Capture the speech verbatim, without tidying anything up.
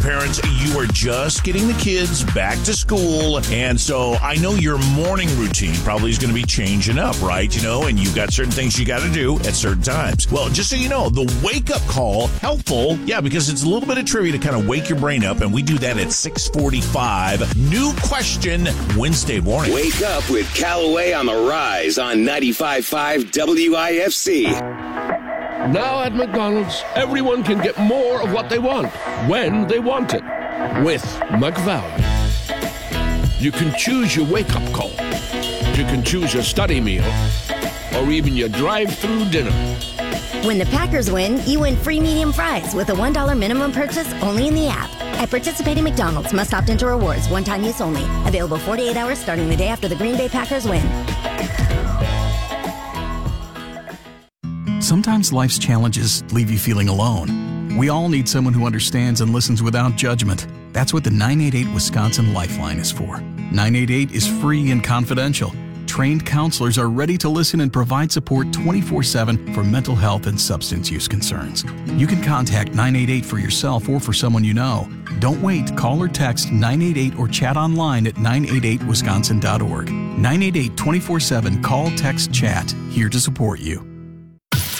parents, you are just getting the kids back to school, and so I know your morning routine probably is going to be changing up, right? You know, and you've got certain things you got to do at certain times. Well, just so you know, the wake-up call, helpful, yeah, because it's a little bit of trivia to kind of wake your brain up, and we do that at six forty-five. New question Wednesday morning. Wake up with Callaway on the Rise on ninety-five point five W I F C. Now at McDonald's, everyone can get more of what they want, when they want it, with McValue. You can choose your wake-up call. You can choose your study meal, or even your drive-through dinner. When the Packers win, you win free medium fries with a one dollar minimum purchase only in the app. At participating McDonald's, must opt into rewards, one-time use only. Available forty-eight hours starting the day after the Green Bay Packers win. Sometimes life's challenges leave you feeling alone. We all need someone who understands and listens without judgment. That's what the nine eight eight Wisconsin Lifeline is for. nine eight eight is free and confidential. Trained counselors are ready to listen and provide support twenty-four seven for mental health and substance use concerns. You can contact nine eight eight for yourself or for someone you know. Don't wait. Call or text nine eight eight or chat online at nine eight eight wisconsin dot org. nine eight eight twenty-four seven. Call, text, chat. Here to support you.